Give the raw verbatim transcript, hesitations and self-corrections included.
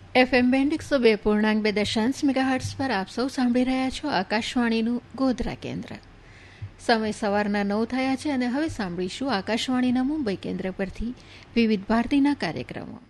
FM band એકસો બે પૂર્ણાંક બે દશાંશ મેગાહર્ટ્ઝ પર આપ સૌ સાંભળી રહ્યા છો આકાશવાણીનું ગોધરા કેન્દ્ર. સમય સવારના નવ થયા છે અને હવે સાંભળીશું આકાશવાણીના મુંબઈ કેન્દ્ર પરથી વિવિધ ભારતીના કાર્યક્રમો.